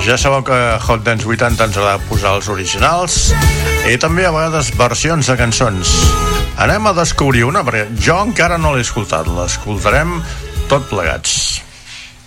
Ja sabeu que Hot Dance 80 ens agrada posar els originals i també a vegades versions de cançons. Anem a descobrir una, perquè jo encara no l'he escoltat. L'escoltarem tot plegats.